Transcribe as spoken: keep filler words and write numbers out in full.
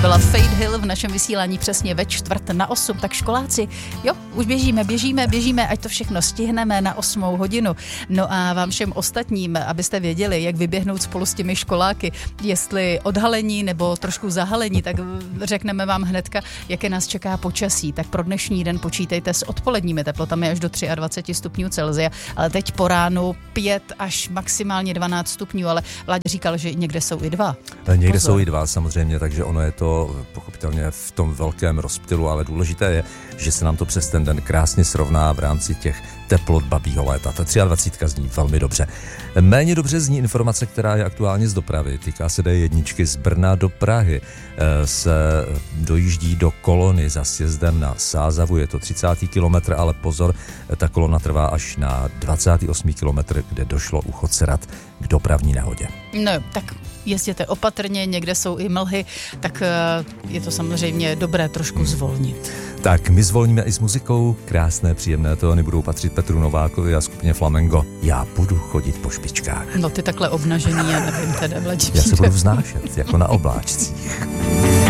byla Fade Hill v našem vysílání přesně ve čtvrt na osm. Tak školáci, jo, už běžíme, běžíme, běžíme, ať to všechno stihneme na osmou hodinu. No a vám všem ostatním, abyste věděli, jak vyběhnout spolu s těmi školáky, jestli odhalení nebo trošku zahalení, tak řekneme vám hnedka, jaké nás čeká počasí. Tak pro dnešní den počítejte s odpoledními teplotami až do dvacet tři stupňů Celsia, ale teď po ránu pět až maximálně dvanáct stupňů, ale Vláďa říkal, že někde jsou i dva. Někde Pozor. jsou i dva samozřejmě, takže ono je to pochopitelně v tom velkém rozptylu, ale důležité je, že se nám to přes ten den krásně srovná v rámci těch teplot babího léta. Ta dvacet tři zní velmi dobře. Méně dobře zní informace, která je aktuálně z dopravy. Týká se dé jedna z Brna do Prahy. Se dojíždí do kolony za sjezdem na Sázavu. Je to třicátý kilometr, ale pozor, ta kolona trvá až na dvacátý osmý kilometr, kde došlo u Chodserat k dopravní nehodě. No, tak jezděte opatrně, někde jsou i mlhy, tak je to samozřejmě dobré trošku zvolnit. Tak my zvolníme i s muzikou. Krásné, příjemné tóny budou patřit Petru Novákovi a skupině Flamengo. Já budu chodit po špičkách. No ty takhle obnažený, já nevím teda, Vladimír. Já se budu vznášet, jako na obláčcích.